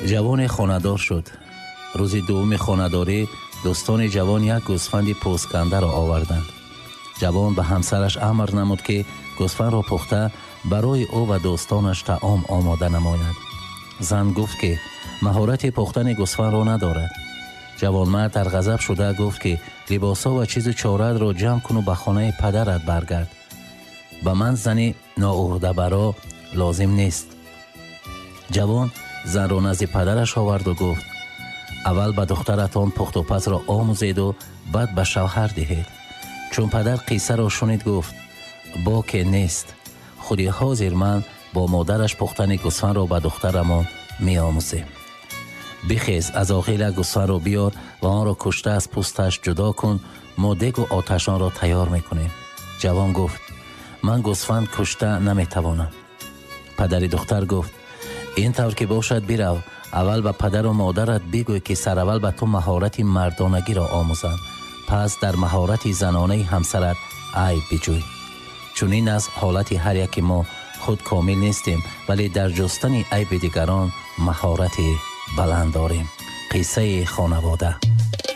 ҷавоне хонадор шуд. рӯзи дуввуми хонадорӣ дӯстони ҷавон як гӯсфанди пӯсткандаро оварданд. ҷавон ба ҳамсараш амр намуд ки гӯсфандро пухта барои ӯ ва дӯстонаш таом омода намояд. зан гуфт ки маҳорати пухтани гӯсфандро надорад. ҷавонмард дар ғазаб шуда гуфт ки либосҳо ва чизу чорадро ҷамъ куну ба хонаи падарат баргард. ба ман зани ноӯҳдабаро лозим нест. ҷавон занро назди падараш овард ва гуфт: аввал ба духтаратон пухтупазро омӯзеду баъд ба шавҳар диҳед. чун падар қиссаро шунид, гуфт: боке нест. худи ҳозир ман бо модараш пухтани гӯсфандро ба духтарамон меомӯзем. бихез аз оғила гӯсфандро биёр ва онро кушта аз пӯсташ ҷудо кун. мо дегу оташонро тайёр мекунем. ҷавон гуфт: ман гӯсфанд кушта наметавонам. падари духтар гуфт: ин тавр ки бошад, бирав. аввал ба падару модарат бигӯй ки сараввал ба ту маҳорати мардонагиро омӯзанд. пас дар маҳорати занонаи ҳамсарат айб биҷӯй. чунин аст ҳолати ҳар яки мо. худ комил нестем, вале дар ҷустани айби дигарон маҳорати баланд дорем. қиссаи хонавода.